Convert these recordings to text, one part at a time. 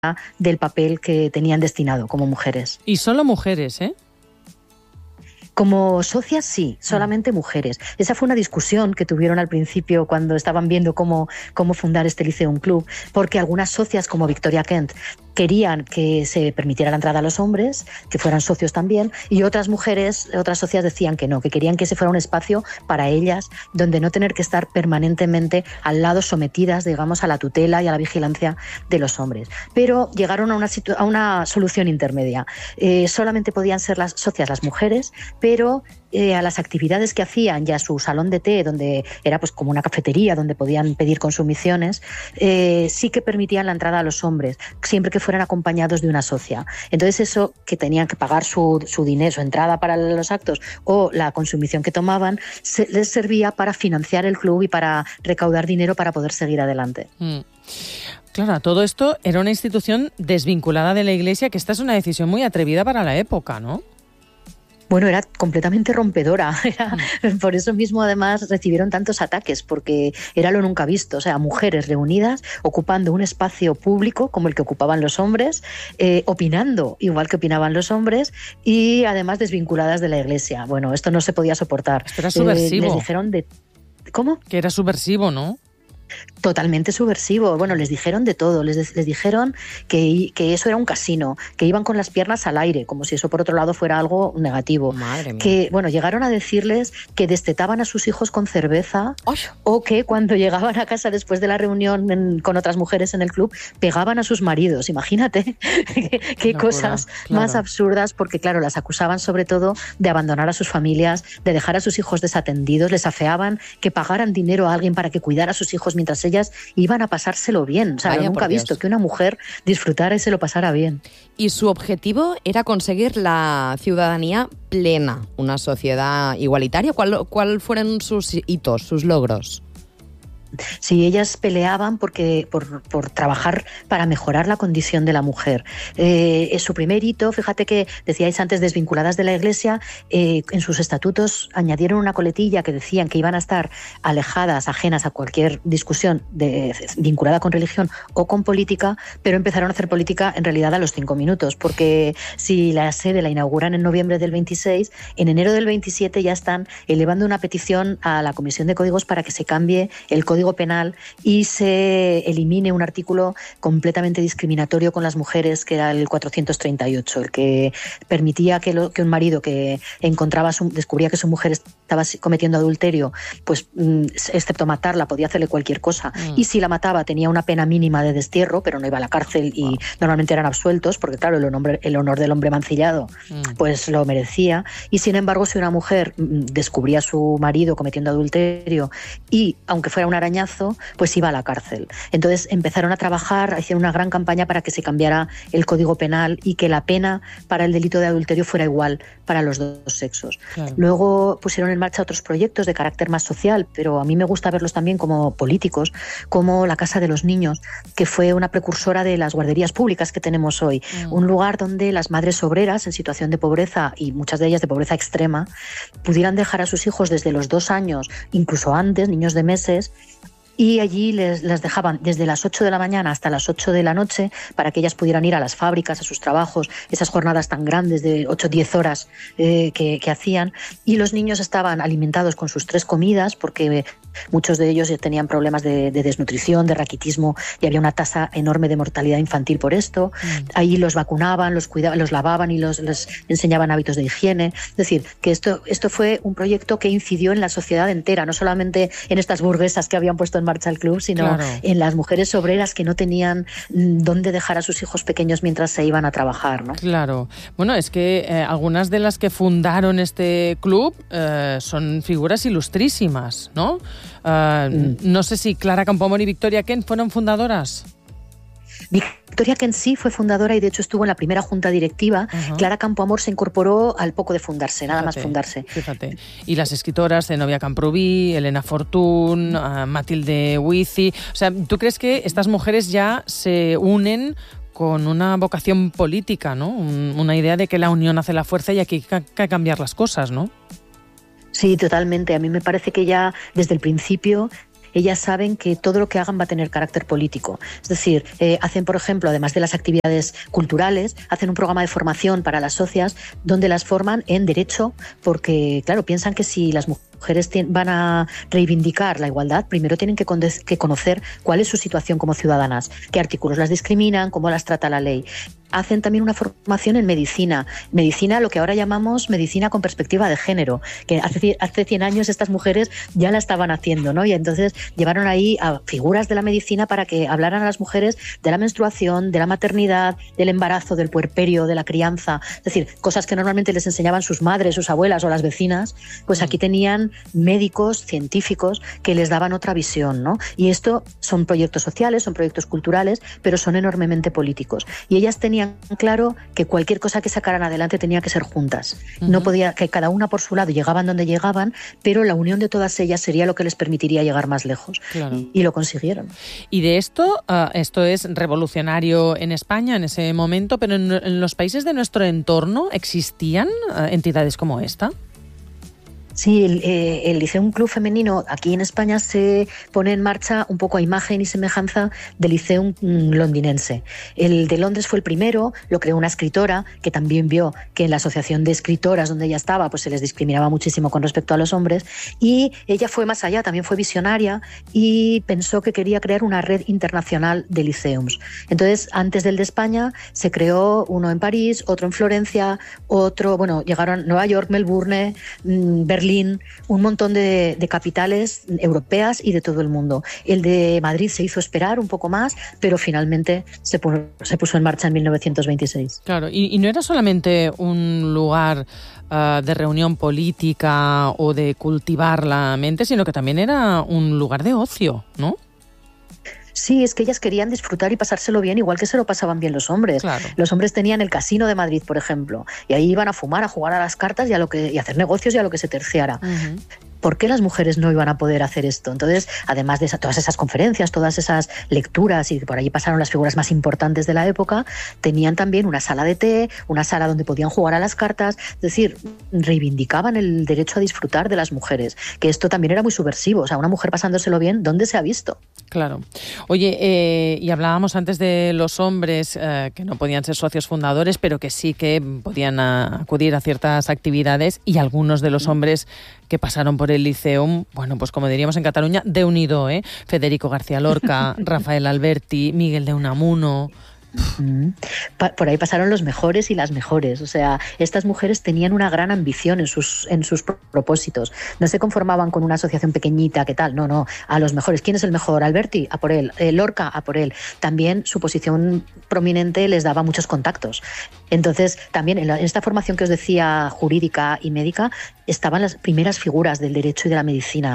del papel que tenían destinado como mujeres. Y solo mujeres, ¿eh? Como socias, sí, solamente mujeres. Esa fue una discusión que tuvieron al principio cuando estaban viendo cómo fundar este Lyceum Club, porque algunas socias, como Victoria Kent, querían que se permitiera la entrada a los hombres, que fueran socios también, y otras mujeres, otras socias decían que no, que querían que ese fuera un espacio para ellas, donde no tener que estar permanentemente al lado, sometidas, digamos, a la tutela y a la vigilancia de los hombres. Pero llegaron a una solución intermedia. Solamente podían ser las socias las mujeres, pero a las actividades que hacían y a su salón de té, donde era pues como una cafetería donde podían pedir consumiciones, sí que permitían la entrada a los hombres, siempre que fueran acompañados de una socia. Entonces eso, que tenían que pagar su dinero, su entrada para los actos o la consumición que tomaban, les servía para financiar el club y para recaudar dinero para poder seguir adelante. Claro, todo esto era una institución desvinculada de la Iglesia, que esta es una decisión muy atrevida para la época, ¿no? Bueno, era completamente rompedora. Por eso mismo, además, recibieron tantos ataques, porque era lo nunca visto. O sea, mujeres reunidas, ocupando un espacio público como el que ocupaban los hombres, opinando igual que opinaban los hombres y además desvinculadas de la Iglesia. Bueno, esto no se podía soportar. Esto era subversivo. Les dijeron ¿Cómo? Que era subversivo, ¿no? Totalmente subversivo. Bueno, les dijeron de todo. Les dijeron que eso era un casino, que iban con las piernas al aire, como si eso por otro lado fuera algo negativo. Madre mía. Que, bueno, llegaron a decirles que destetaban a sus hijos con cerveza. ¡Ay! O que cuando llegaban a casa después de la reunión con otras mujeres en el club, pegaban a sus maridos. Imagínate qué cosas más absurdas, porque claro, las acusaban sobre todo de abandonar a sus familias, de dejar a sus hijos desatendidos, les afeaban que pagaran dinero a alguien para que cuidara a sus hijos mientras ellas iban a pasárselo bien. O sea, nunca he visto que una mujer disfrutara y se lo pasara bien. Y su objetivo era conseguir la ciudadanía plena, una sociedad igualitaria. ¿Cuál fueron sus hitos, sus logros? Sí, ellas peleaban por trabajar para mejorar la condición de la mujer. Es su primer hito. Fíjate que decíais antes desvinculadas de la Iglesia, en sus estatutos añadieron una coletilla que decían que iban a estar alejadas, ajenas a cualquier discusión vinculada con religión o con política, pero empezaron a hacer política en realidad a los 5 minutos, porque si la sede la inauguran en noviembre del 26, en enero del 27 ya están elevando una petición a la Comisión de Códigos para que se cambie el Código Penal y se elimine un artículo completamente discriminatorio con las mujeres, que era el 438, el que permitía que un marido que descubría que su mujer estaba cometiendo adulterio, pues excepto matarla, podía hacerle cualquier cosa, y si la mataba tenía una pena mínima de destierro, pero no iba a la cárcel y normalmente eran absueltos, porque claro, el honor del hombre mancillado pues lo merecía. Y sin embargo, si una mujer descubría a su marido cometiendo adulterio y aunque fuera una arañazo, pues iba a la cárcel. Entonces empezaron a trabajar, hicieron una gran campaña para que se cambiara el Código Penal y que la pena para el delito de adulterio fuera igual para los dos sexos. Claro. Luego pusieron en marcha otros proyectos de carácter más social, pero a mí me gusta verlos también como políticos, como la Casa de los Niños, que fue una precursora de las guarderías públicas que tenemos hoy. Un lugar donde las madres obreras en situación de pobreza, y muchas de ellas de pobreza extrema, pudieran dejar a sus hijos desde los 2 años, incluso antes, niños de meses, y allí las dejaban desde las 8 de la mañana hasta las 8 de la noche para que ellas pudieran ir a las fábricas, a sus trabajos, esas jornadas tan grandes de 8-10 horas que hacían, y los niños estaban alimentados con sus 3 comidas, porque muchos de ellos tenían problemas de desnutrición, de raquitismo, y había una tasa enorme de mortalidad infantil por esto. Ahí los vacunaban, los cuidaban, los lavaban y les enseñaban hábitos de higiene. Es decir, que esto fue un proyecto que incidió en la sociedad entera, no solamente en estas burguesas que habían puesto en marcha el club, sino en las mujeres obreras que no tenían dónde dejar a sus hijos pequeños mientras se iban a trabajar, ¿no? Claro. Bueno, es que algunas de las que fundaron este club son figuras ilustrísimas, ¿no? No sé si Clara Campoamor y Victoria Kent fueron fundadoras. Victoria Kent sí fue fundadora y de hecho estuvo en la primera junta directiva. Clara Campoamor se incorporó al poco de fundarse, nada más fundarse. Fíjate. Y las escritoras Zenobia Camprubí, Elena Fortún, Matilde Huici. O sea, ¿tú crees que estas mujeres ya se unen con una vocación política, ¿no? Una idea de que la unión hace la fuerza y aquí hay que cambiar las cosas, ¿no? Sí, totalmente. A mí me parece que ya desde el principio ellas saben que todo lo que hagan va a tener carácter político. Es decir, hacen, por ejemplo, además de las actividades culturales, hacen un programa de formación para las socias donde las forman en derecho, porque, claro, piensan que si las mujeres van a reivindicar la igualdad, primero tienen que conocer cuál es su situación como ciudadanas, qué artículos las discriminan, cómo las trata la ley. Hacen también una formación en medicina, lo que ahora llamamos medicina con perspectiva de género, que hace 100 años estas mujeres ya la estaban haciendo, ¿no? Y entonces llevaron ahí a figuras de la medicina para que hablaran a las mujeres de la menstruación, de la maternidad, del embarazo, del puerperio, de la crianza, es decir, cosas que normalmente les enseñaban sus madres, sus abuelas o las vecinas, pues aquí tenían médicos, científicos que les daban otra visión, ¿no? Y esto son proyectos sociales, son proyectos culturales, pero son enormemente políticos. Y ellas tenían claro que cualquier cosa que sacaran adelante tenía que ser juntas. No podía, que cada una por su lado llegaban donde llegaban, pero la unión de todas ellas sería lo que les permitiría llegar más lejos. Claro. Y lo consiguieron. Y de esto es revolucionario en España en ese momento, pero en los países de nuestro entorno ¿existían entidades como esta? Sí, el Liceum Club Femenino aquí en España se pone en marcha un poco a imagen y semejanza del Liceum londinense. El de Londres fue el primero, lo creó una escritora que también vio que en la asociación de escritoras donde ella estaba pues se les discriminaba muchísimo con respecto a los hombres, y ella fue más allá, también fue visionaria y pensó que quería crear una red internacional de liceums. Entonces, antes del de España se creó uno en París, otro en Florencia, llegaron Nueva York, Melbourne, Berlín, un montón de capitales europeas y de todo el mundo. El de Madrid se hizo esperar un poco más, pero finalmente se puso en marcha en 1926. Claro, y no era solamente un lugar de reunión política o de cultivar la mente, sino que también era un lugar de ocio, ¿no? Sí, es que ellas querían disfrutar y pasárselo bien, igual que se lo pasaban bien los hombres. Claro. Los hombres tenían el Casino de Madrid, por ejemplo, y ahí iban a fumar, a jugar a las cartas y a hacer negocios y a lo que se terciara. Uh-huh. ¿Por qué las mujeres no iban a poder hacer esto? Entonces, además de todas esas conferencias, todas esas lecturas, y por allí pasaron las figuras más importantes de la época, tenían también una sala de té, una sala donde podían jugar a las cartas, es decir, reivindicaban el derecho a disfrutar de las mujeres, que esto también era muy subversivo, o sea, una mujer pasándoselo bien, ¿dónde se ha visto? Claro. Oye, y hablábamos antes de los hombres que no podían ser socios fundadores, pero que sí que podían acudir a ciertas actividades, y algunos de los hombres que pasaron por el Liceum, bueno, pues como diríamos en Cataluña, déu-n'hi-do, ¿eh? Federico García Lorca, Rafael Alberti, Miguel de Unamuno. Por ahí pasaron los mejores y las mejores. O sea, estas mujeres tenían una gran ambición en sus propósitos. No se conformaban con una asociación pequeñita, ¿qué tal? No, a los mejores. ¿Quién es el mejor? Alberti, a por él. Lorca, a por él. También su posición prominente les daba muchos contactos. Entonces, también en esta formación que os decía, jurídica y médica, estaban las primeras figuras del derecho y de la medicina.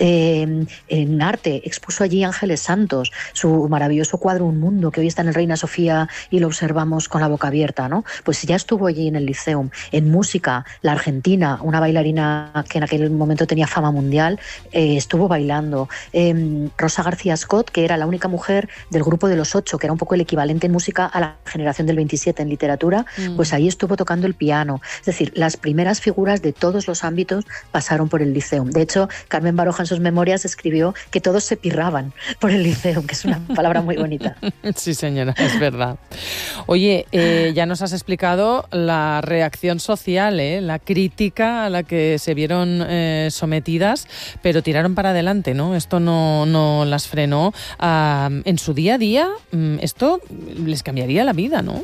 En arte expuso allí Ángeles Santos, su maravilloso cuadro Un Mundo, que hoy está en el Reina Sofía y lo observamos con la boca abierta, ¿no? Pues ya estuvo allí en el Liceum. En música, la argentina, una bailarina que en aquel momento tenía fama mundial, estuvo bailando. Rosa García Scott, que era la única mujer del grupo de los 8, que era un poco el equivalente en música a la generación del 27 en literatura, pues ahí estuvo tocando el piano. Es decir, las primeras figuras de todos los ámbitos pasaron por el Liceum. De hecho, Carmen Baroja en sus memorias escribió que todos se pirraban por el Liceum, que es una palabra muy bonita. Sí, señora, es verdad. Oye, ya nos has explicado la reacción social, la crítica a la que se vieron sometidas, pero tiraron para adelante, ¿no? Esto no las frenó. En su día a día, esto les cambiaría la vida, ¿no?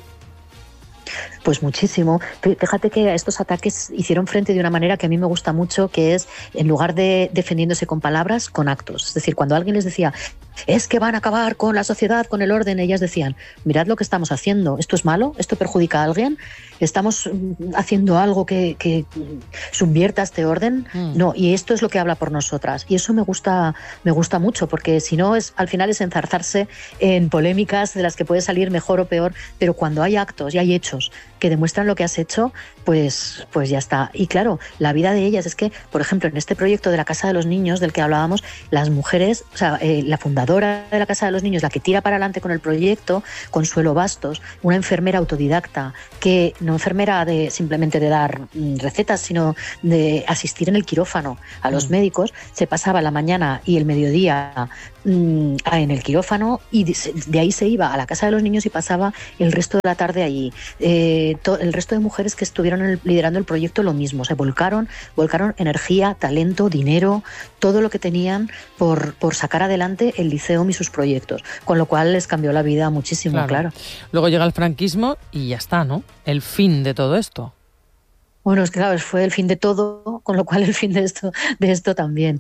Pues muchísimo. Fíjate que a estos ataques hicieron frente de una manera que a mí me gusta mucho, que es, en lugar de defendiéndose con palabras, con actos. Es decir, cuando alguien les decía, es que van a acabar con la sociedad, con el orden, ellas decían, mirad lo que estamos haciendo, ¿esto es malo? ¿Esto perjudica a alguien? ¿Estamos haciendo algo que subvierta este orden? No, y esto es lo que habla por nosotras. Y eso me gusta mucho, porque si no, al final es enzarzarse en polémicas de las que puede salir mejor o peor, pero cuando hay actos y hay hechos que demuestran lo que has hecho, pues ya está. Y claro, la vida de ellas es que, por ejemplo, en este proyecto de la Casa de los Niños del que hablábamos, las mujeres, o sea, la fundadora fundadora de la Casa de los Niños, la que tira para adelante con el proyecto, Consuelo Bastos, una enfermera autodidacta, que no enfermera simplemente de dar recetas, sino de asistir en el quirófano a los médicos, se pasaba la mañana y el mediodía en el quirófano y de ahí se iba a la Casa de los Niños y pasaba el resto de la tarde allí. El resto de mujeres que estuvieron liderando el proyecto lo mismo, se volcaron energía, talento, dinero, todo lo que tenían por sacar adelante el Liceum y sus proyectos, con lo cual les cambió la vida muchísimo, claro. Luego llega el franquismo y ya está, ¿no? El fin de todo esto. Bueno, claro, fue el fin de todo, con lo cual el fin de esto también.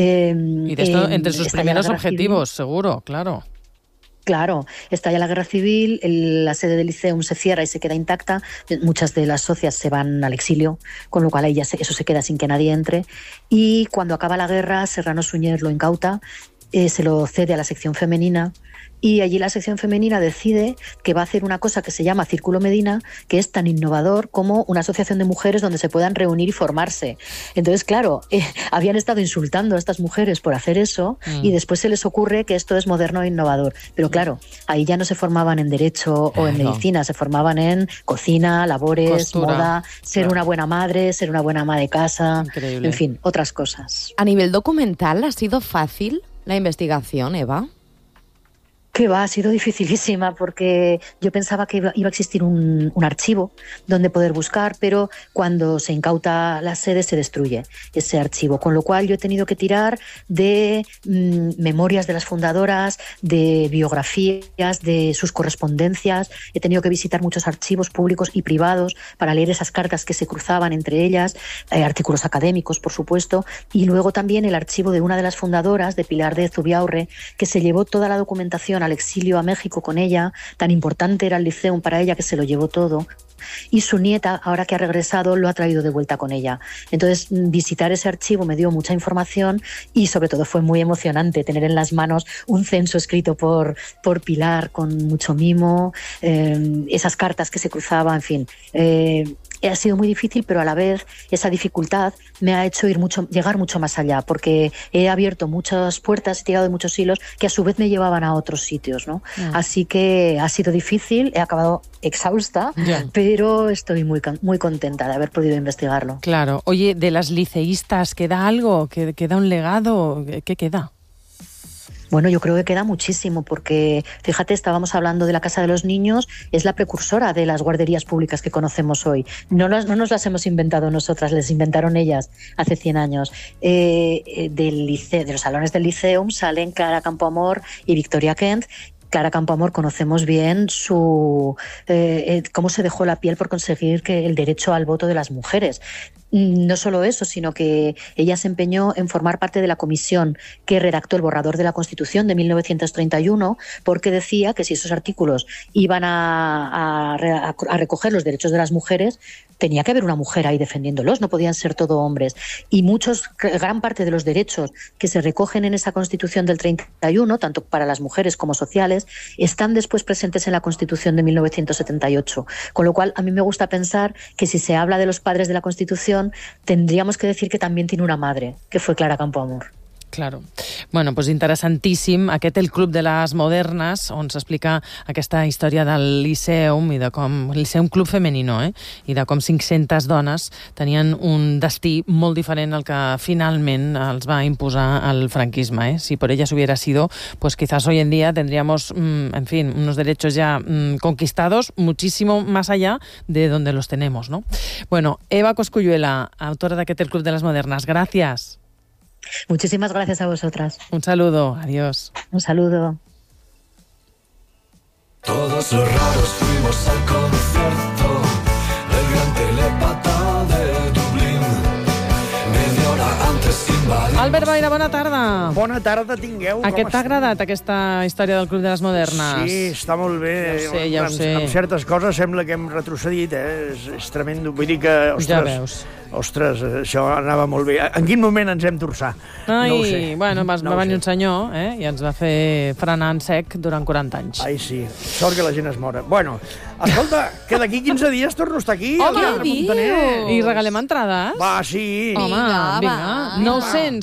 Y de esto entre sus primeros objetivos, seguro, claro. Claro, estalla la guerra civil, la sede del Liceum se cierra y se queda intacta, muchas de las socias se van al exilio, con lo cual ahí eso se queda sin que nadie entre, y cuando acaba la guerra, Serrano Suñer lo incauta, se lo cede a la sección femenina, y allí la sección femenina decide que va a hacer una cosa que se llama Círculo Medina, que es tan innovador como una asociación de mujeres donde se puedan reunir y formarse. Entonces, claro, habían estado insultando a estas mujeres por hacer eso y después se les ocurre que esto es moderno e innovador. Pero claro, ahí ya no se formaban en Derecho o en Medicina, se formaban en cocina, labores, costura, moda, ser una buena madre, ser una buena ama de casa, en fin, otras cosas. A nivel documental, ¿ha sido fácil la investigación, Eva? Que ha sido dificilísima porque yo pensaba que iba a existir un archivo donde poder buscar, pero cuando se incauta la sede se destruye ese archivo, con lo cual yo he tenido que tirar de memorias de las fundadoras, de biografías, de sus correspondencias, he tenido que visitar muchos archivos públicos y privados para leer esas cartas que se cruzaban entre ellas, artículos académicos, por supuesto, y luego también el archivo de una de las fundadoras, de Pilar de Zubiaurre, que se llevó toda la documentación al exilio a México con ella, tan importante era el Liceum para ella que se lo llevó todo, y su nieta, ahora que ha regresado, lo ha traído de vuelta con ella. Entonces, visitar ese archivo me dio mucha información y sobre todo fue muy emocionante tener en las manos un censo escrito por Pilar con mucho mimo, esas cartas que se cruzaban, en fin. Ha sido muy difícil, pero a la vez esa dificultad me ha hecho llegar mucho más allá, porque he abierto muchas puertas, he tirado de muchos hilos que a su vez me llevaban a otros sitios, ¿no? Así que ha sido difícil, he acabado exhausta, pero estoy muy contenta de haber podido investigarlo. Claro. Oye, de las liceístas, ¿queda algo? ¿Queda un legado? ¿Qué queda? Bueno, yo creo que queda muchísimo porque, fíjate, estábamos hablando de la Casa de los Niños, es la precursora de las guarderías públicas que conocemos hoy. No nos las hemos inventado nosotras, les inventaron ellas hace 100 años. De los salones del Liceum salen Clara Campoamor y Victoria Kent. Clara Campoamor conocemos bien cómo se dejó la piel por conseguir el derecho al voto de las mujeres. No solo eso, sino que ella se empeñó en formar parte de la comisión que redactó el borrador de la Constitución de 1931, porque decía que si esos artículos iban a recoger los derechos de las mujeres, tenía que haber una mujer ahí defendiéndolos, no podían ser todo hombres. Y gran parte de los derechos que se recogen en esa Constitución del 31, tanto para las mujeres como sociales, están después presentes en la Constitución de 1978. Con lo cual, a mí me gusta pensar que si se habla de los padres de la Constitución, tendríamos que decir que también tiene una madre, que fue Clara Campoamor. Claro. Bueno, doncs interessantíssim. Aquest el Club de les Modernes, on s'explica aquesta història del Liceum i de com... El Liceum Club Femenino, i de com 500 dones tenien un destí molt diferent al que finalment els va imposar el franquisme. Si por ellas hubiera sido, pues quizás hoy en día tendríamos, en fin, unos derechos ya conquistados muchísimo más allá de donde los tenemos, ¿no? Bueno, Eva Cosculluela, autora d'aquest el Club de les Modernes, gracias. Muchísimas gracias a vosotras. Un saludo, adiós. Un saludo. Todos los raros fuimos al concierto del gran telépata de Dublín. Media hora antes invadir. Albert Boira, bona tarda. Bona tarda tingueu. A què t'ha agradat aquesta història del Club de les Modernes? Sí, està molt bé. Ja ho sé. Amb certes coses sembla que hem retrocedit, És tremendo. Vull dir que, ostres, això anava molt bé. En quin moment ens hem torçat? Ai, no ho sé. Bueno, va venir un senyor i ens va fer frenar en sec durant 40 anys. Ai, sí. Sort que la gent es mora. Bueno, escolta, que d'aquí 15 dies torno a estar aquí. Home, I regalem entrades? Va, sí. Home, vinga. 900 400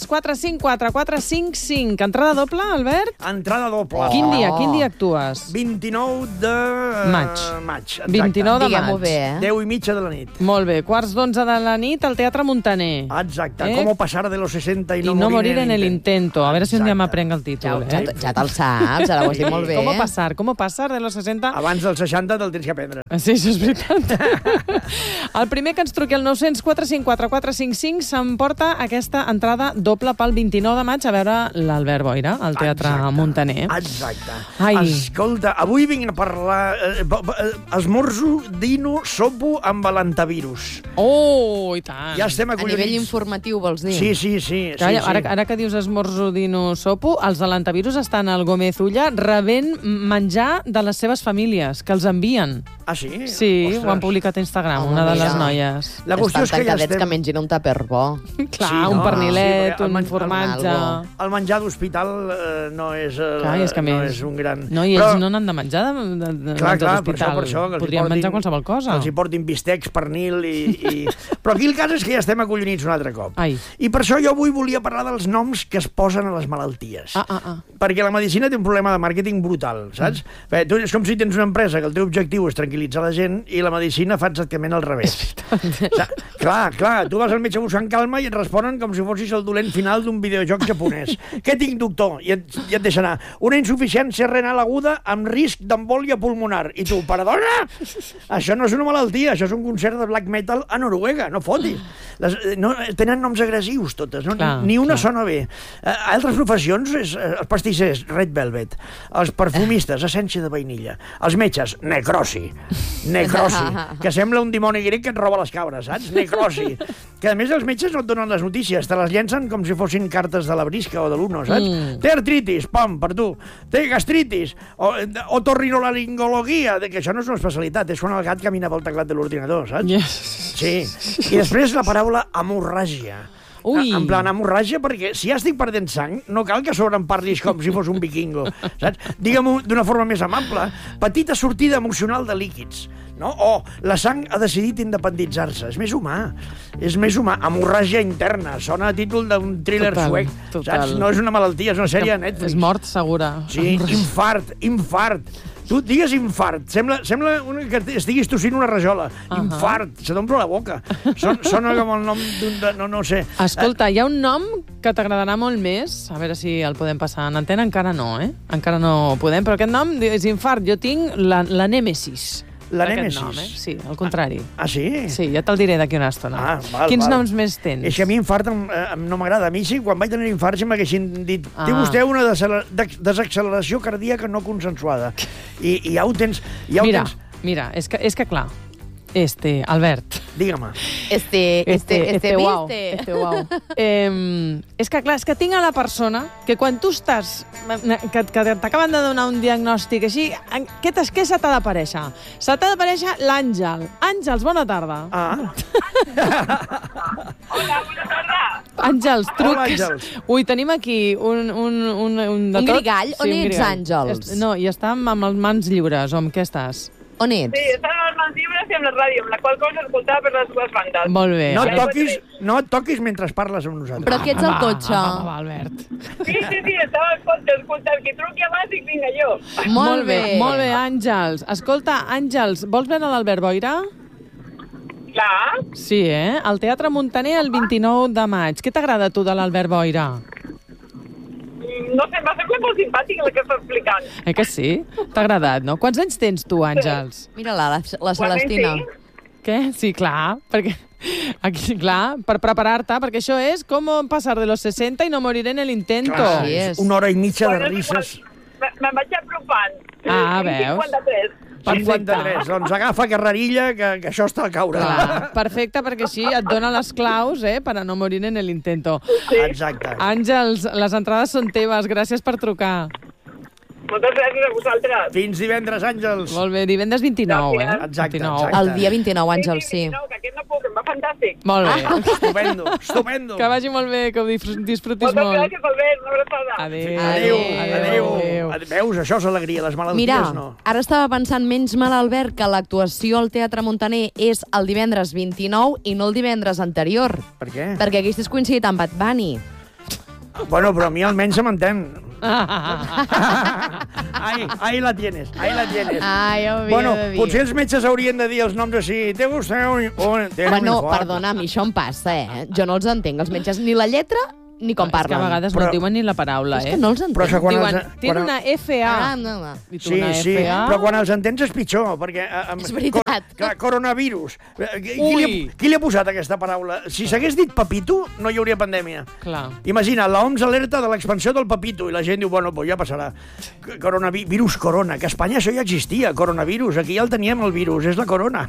454 455. Entrada doble, Albert? Entrada doble. Quin dia actues? 29 de maig. Exacte. 29 de Diguem-ho maig. bé, 10:30 de la nit. Molt bé, 11:15 de la nit al Teatre Montaner. Exacte. Com passar de los 60 y no morir en el intento. A veure si un dia m'aprenc el títol. Ja te'l saps, ara ho has dit molt bé. Com passar de los 60... Abans dels 60 te'l tens que aprendre. Sí, això és veritat. El primer que ens truqui al 900 454 455 s'emporta aquesta entrada doble pel 29 de maig a veure l'Albert Boira al Teatre Montaner. Exacte. Ai. Escolta, avui vinc a parlar... esmorzo, dino, sopo amb l'antivirus. Oh, i tant. Ja estem A acollonits. nivell informatiu, vols dir? Sí. Calla, ara que dius esmorzo, dino, sopo, els de l'antivirus estan al Gómez Ulla rebent menjar de les seves famílies, que els envien. Ah, sí? Sí, Ostres. ho han publicat a Instagram, una de les noies. La qüestió és que ja tancadets estem... que mengin un tàper bo. Clar, Sí, un no? pernilet, Sí, un formatge... El menjar d'hospital no és, Clar, és que no més... és un gran... No, i ells no n'han de menjar de Clar, d'hospital. per això, que els podrien menjar qualsevol cosa. Que els hi portin bistecs, pernil i... Però aquí el cas és que ja estem acollonits un altre cop. Ai. I per això jo avui volia parlar dels noms que es posen a les malalties. Perquè la medicina té un problema de màrqueting brutal, saps? Bé, tu, és com si tens una empresa que el teu objectiu és tranquil·litzar la gent i la medicina fa exactament al revés. Clar, tu vas al metge buscant calma i et responen com si fossis el dolent final d'un videojoc japonès. Què tinc, doctor? I et deixa anar. Una insuficiència renal aguda amb risc d'embòlia pulmonar. I tu, perdona? Això no és una malaltia, això és un concert de black metal a Noruega, no fotis. Tenen noms agressius totes, no? Ni una sona bé. Altres professions, els pastissers, Red Velvet, els perfumistes, essència de vainilla, els metges, necrosi, que sembla un dimoni grec que et roba les cabres, saps? Necrosi. Que a més els metges no et donen les notícies, te les llencen com si fossin cartes de la brisca o de l'Uno, saps? Té artritis, pam, per tu. Té gastritis, o torrinolaringologia, que això no és una especialitat, és quan el gat camina pel teclat de l'ordinador, saps? Sí. I després la paraula hemorràgia. En plan, hemorràgia, perquè si ja estic perdent sang, no cal que a sobre em parlis com si fos un vikingo, saps? Digue-m'ho d'una forma més amable. Petita sortida emocional de líquids, no? O la sang ha decidit independitzar-se. És més humà. Hemorràgia interna. Sona a títol d'un thriller suec. Saps? No és una malaltia, és una sèrie de Netflix. És mort segura. Sí, infart. Tu digues infart. Sembla que estiguis tossint una rajola. Infart. Se t'omple la boca. Sona com el nom d'un... No sé. Escolta, hi ha un nom que t'agradarà molt més. A veure si el podem passar en antena. Encara no, Encara no podem. Però aquest nom és infart. Jo tinc la nèmesis. La nèmesis? Nom, sí, al contrari. Ah, sí? Sí, ja te'l diré d'aquí una estona. Quins noms més tens? És que a mi infart no m'agrada. A mi sí, quan vaig tenir infart sí m'haguessin dit té vostè una desacceleració cardíaca no consensuada. I ja ho tens... Mira, és que clar, Albert. Digue'm. Wow. És que clar, és que tinc a la persona que quan tu estàs, que t'acaben de donar un diagnòstic així, què se t'ha d'aparèixer? Se t'ha d'aparèixer l'Àngel. Àngels, bona tarda. Hola, bona tarda. Àngels, truques. Ui, tenim aquí un grigall? On ets, Àngels? No, i està amb les mans lliures, o amb què estàs? On ets? Sí, estan a les mans lliures i amb la ràdio, amb la qual cosa escoltava per les dues bandes. Molt bé. No et toquis mentre parles amb nosaltres. Però qui ets al cotxe? Va, Albert. Sí, estava al cotxe escoltant qui truqui abans i vinga jo. Molt bé, Àngels. Escolta, Àngels, vols veure l'Albert Boira? Clar. Sí, al Teatre Montaner el 29 de maig. Què t'agrada a tu de l'Albert Boira? No sé, m'ha semblat molt simpàtic el que està explicant. Que sí? T'ha agradat, no? Quants anys tens tu, Àngels? Mira-la, la Celestina. Què? Sí, clar, perquè... Aquí, clar, per preparar-te, perquè això és com passar de los 60 i no morir en el intento. Clar, és una hora i mitja de risses. Me'n vaig apropant. Veus? 53. 53, doncs agafa carrerilla, que això està a caure. Clar, perfecte, perquè així et dona les claus per a no morir en el intento. Sí. Exacte. Àngels, les entrades són teves, gràcies per trucar. Moltes gràcies a vosaltres. Fins divendres, Àngels. Molt bé, divendres 29, Exacte. El dia 29, Àngels, sí. Que aquest no puc, em va fantàstic. Molt bé. Estupendo. Que vagi molt bé, que ho disfrutis molt. Moltes gràcies, Albert, una abraçada. Adéu. Veus, això és alegria, les malalties no. Mira, ara estava pensant menys mal, Albert, que l'actuació al Teatre Montaner és el divendres 29 i no el divendres anterior. Per què? Perquè haguessis coincidit amb Bad Bunny. Bueno, però a mi almenys se m'entén. Ahí la tienes. Ai, ho havia Bueno, de dir. potser els metges haurien de dir els noms així. Te gusta un... Bueno, perdona, a mi això em passa, Jo no els entenc, els metges, ni la lletra ni com És que parlen. a vegades no et diuen ni la paraula, És que no els entenc. Però és que quan Diuen, els- tiene quan- una FA. no. I tu Sí, una sí, FA. però quan els entens és pitjor, perquè... És veritat. Clar, coronavirus. Ui. Qui li ha posat aquesta paraula? Si s'hagués dit Pepito, no hi hauria pandèmia. Clar. Imagina, l'OMS alerta de l'expansió del Pepito i la gent diu, bueno, pues ja passarà. Virus corona, que a Espanya això ja existia, coronavirus, aquí ja el teníem el virus, és la corona.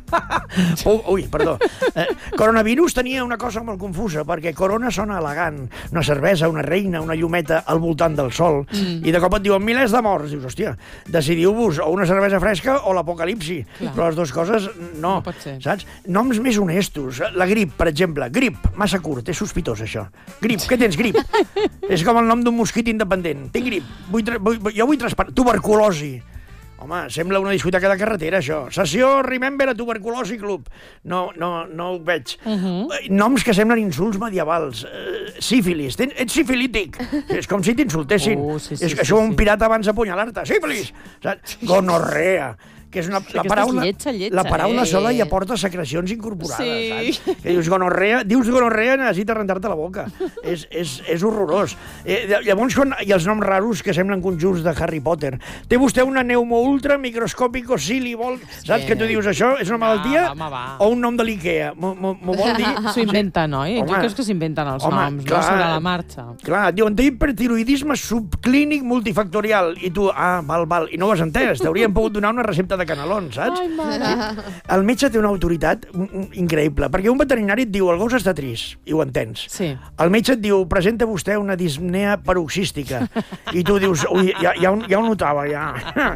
Ui, perdó. Coronavirus tenia una cosa molt confusa, perquè corona sona elegant, una cervesa, una reina, una llumeta al voltant del sol, i de cop et diuen milers de morts. Dius, hòstia, decidiu-vos o una cervesa fresca o l'apocalipsi. Però les dues coses no pot ser. saps? Noms més honestos. La grip, per exemple. Grip, massa curt, és sospitós, això. Grip, què tens, grip? És com el nom d'un mosquit independent. Tinc grip, jo vull transparent. Tuberculosi. Home, sembla una discoteca de carretera, això. Sessió Remember a Tuberculosi Club. No ho veig. Noms que semblen insults medievals. Sífilis. Ets sifilític. És com si t'insultessin. Sí, És que això un pirata abans d'apunyalar-te. Sífilis. Saps? Gonorrea. Que és la paraula, lletja, la paraula sola ja porta secrecions incorporades, Sí. saps? Que dius gonorrea, necessita rentar-te la boca. És horrorós. Llavors, i els noms raros que semblen conjurs de Harry Potter. Té vostè una neumo ultra microscòpico silly vol... Saps que tu dius això? És una malaltia? va. O un nom de l'Ikea? M'ho vol dir? S'ho inventen, oi? Home. Tu creus que s'inventen els noms, no? Sobre la marxa. Clar, et diuen, té hipertiroidisme subclínic multifactorial. I tu, val. I no ho has entès. T'haurien pogut donar una recepta de canelons, saps? Ai, mare. El metge té una autoritat increïble, perquè un veterinari et diu el gos està trist, i ho entens. Sí. El metge et diu, presenta vostè una disnea paroxística, i tu dius, ui, ja ho notava, ja.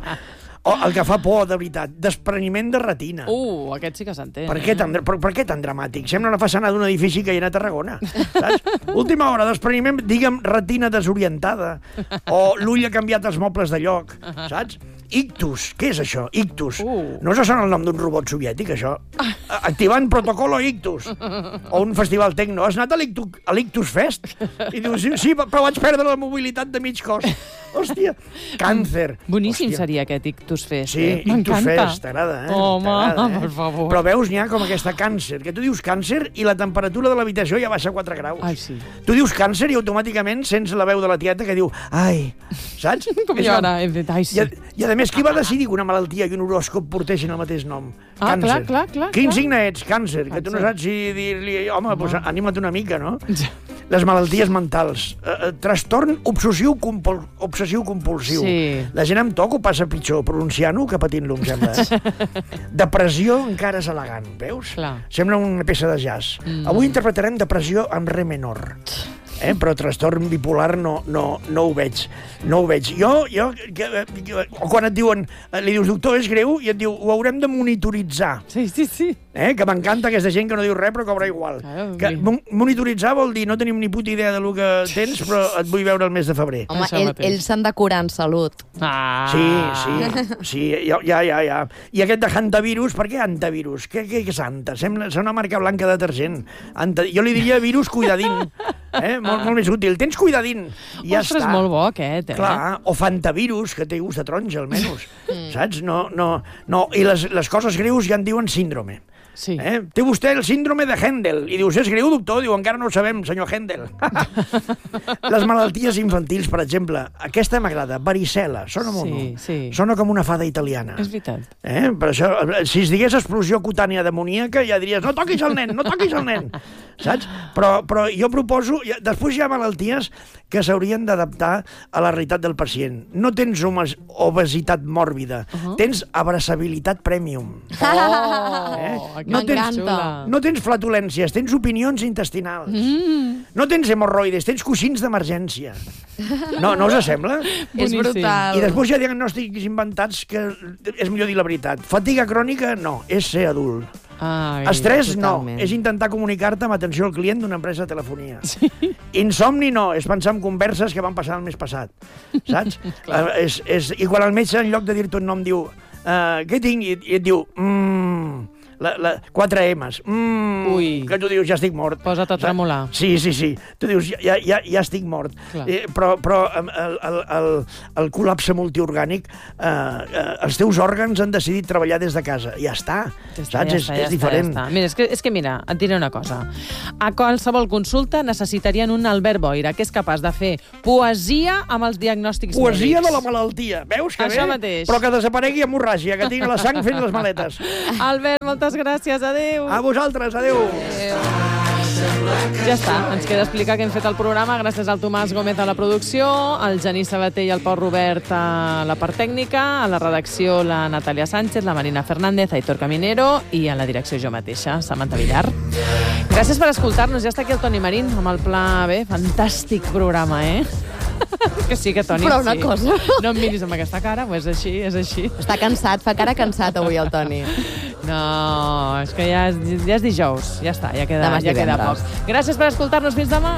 O el que fa por, de veritat, despreniment de retina. Aquest sí que s'entén. Per què tan dramàtic? Sembla una façana d'un edifici que hi ha a Tarragona, saps? Última hora, despreniment, digue'm, retina desorientada, o l'ull ha canviat els mobles de lloc, saps? Ictus, què és això? Ictus. No se sona el nom d'un robot soviètic, això? Activant protocolo Ictus. O un festival tecno. Has anat a l'Ictus Fest? I dius, sí, però vaig perdre la mobilitat de mig cos. Hòstia, càncer. Boníssim Hòstia. seria aquest Ictus Fest. Sí, Ictus Fest, t'agrada, eh? Home, T'agrada, per favor. Però veus, n'hi ha com aquesta càncer, que tu dius càncer i la temperatura de l'habitació ja baixa 4 graus. Ai, sí. Tu dius càncer i automàticament sents la veu de la tieta que diu, ai, saps? Com jo ara hem fet, ai, sí. I a més, qui va decidir que una malaltia i un horòscop portessin el mateix nom? Càncer. clar. Quin signe ets? Càncer. Que tu no saps si dir-li, home, doncs anima't una mica, no? Les malalties mentals. Trastorn obsessiu-compulsiu. Sí. La gent amb TOC ho passa pitjor pronunciant-ho que patint-lo, em sembla. Depressió encara és elegant, veus? Clar. Sembla una peça de jazz. Avui interpretarem depressió amb re menor. Però trastorn bipolar no ho veig. No ho veig. Quan et diuen, li dius, doctor, és greu, i et diu, ho haurem de monitoritzar. Sí. Que m'encanta aquesta gent que no diu res però cobra igual. Que monitoritzar vol dir no tenim ni puta idea del que tens, però et vull veure el mes de febrer. Home, ells s'han de curar en salut. Sí, ja. I aquest de hantavirus, per què hantavirus? Què és hanta? Sembla una marca blanca de detergent. Jo li diria virus cuidadín. Molt més útil. Tens cuidadín. Ja Ostres, està. molt bo aquest, Clar, o fantavirus, que té gust de taronja, almenys. Saps? No. I les coses greus ja en diuen síndrome. Sí. Té vostè el síndrome de Händel. I dius, és greu, doctor? Diu, encara no ho sabem, senyor Händel. Les malalties infantils, per exemple. Aquesta m'agrada, varicela. Sona molt, no? Sí. Sona com una fada italiana. És veritat. Per això, si es digués explosió cutània demoníaca, ja diries, no toquis el nen. Saps? Però jo proposo... Després hi ha malalties que s'haurien d'adaptar a la realitat del pacient. No tens obesitat mòrbida, tens abraçabilitat premium. M'encanta. No tens flatulències, tens opinions intestinals. No tens hemorroides, tens coixins d'emergència. No us sembla? És brutal. I després hi ha diagnòstics inventats que és millor dir la veritat. Fatiga crònica, no, és ser adult. Estrès, totalment. no, és intentar comunicar-te amb atenció al client d'una empresa de telefonia. Insomni, no, és pensar en converses que van passar el mes passat. Saps? I quan el metge, en lloc de dir-te un nom, diu què tinc? I et diu, 4 M's. Ui. Que tu dius, ja estic mort. Posa't a tremolar. Sí. Tu dius, ja estic mort. Però el col·lapse multiorgànic, els teus òrgans han decidit treballar des de casa. Ja està. És diferent. Mira, és que mira, et diré una cosa. A qualsevol consulta necessitarien un Albert Boira, que és capaç de fer poesia amb els diagnòstics mèdics. Poesia de la malaltia. Veus que això bé? Mateix. Però que desaparegui hemorràgia, que tingui la sang fent les maletes. Albert, moltes gràcies. Adéu. A vosaltres, adéu. Ja està, ens queda explicar què hem fet al programa gràcies al Tomàs Gómez a la producció, al Genís Sabater i al Pau Robert a la part tècnica, a la redacció la Natàlia Sánchez, la Marina Fernández, Aitor Caminero i a la direcció jo mateixa, Samantha Villar. Gràcies per escoltar-nos. Ja està aquí el Toni Marín amb el Pla B. Fantàstic programa, Que sí, que Toni, però una cosa. No em miris amb aquesta cara, és així. Està cansat, fa cara cansat avui el Toni. No, és que ja és dijous. Ja està, ja queda poc. Gràcies per escoltar-nos. Fins demà.